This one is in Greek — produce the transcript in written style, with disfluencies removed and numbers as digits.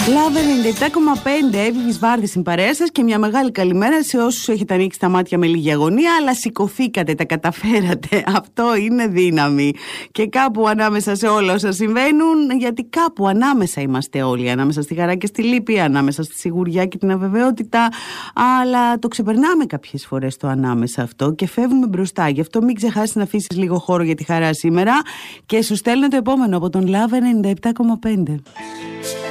Λάβε 97,5 Εύη Βάρδη στην παρέα σας και μια μεγάλη καλημέρα σε όσους έχετε ανοίξει τα μάτια με λίγη αγωνία, αλλά σηκωθήκατε, τα καταφέρατε. Αυτό είναι δύναμη. Και κάπου ανάμεσα σε όλα όσα συμβαίνουν, γιατί κάπου ανάμεσα είμαστε όλοι, ανάμεσα στη χαρά και στη λύπη, ανάμεσα στη σιγουριά και την αβεβαιότητα, αλλά το ξεπερνάμε κάποιες φορές το ανάμεσα αυτό και φεύγουμε μπροστά. Γι' αυτό μην ξεχάσεις να αφήσεις λίγο χώρο για τη χαρά σήμερα και σου στέλνω το επόμενο από τον Λάβε 97,5.